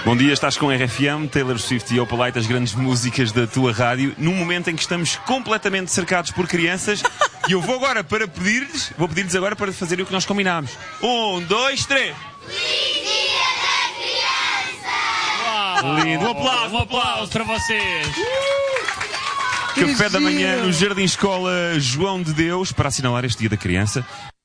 Bom dia, estás com RFM, Taylor Swift e Opalite, as grandes músicas da tua rádio, num momento em que estamos completamente cercados por crianças. E eu vou agora para pedir-lhes, agora para fazerem o que nós combinámos. 1, 2, 3. Feliz Dia da Criança! Lindo, Um aplauso para vocês. Café da manhã no Jardim Escola João de Deus, para assinalar este Dia da Criança.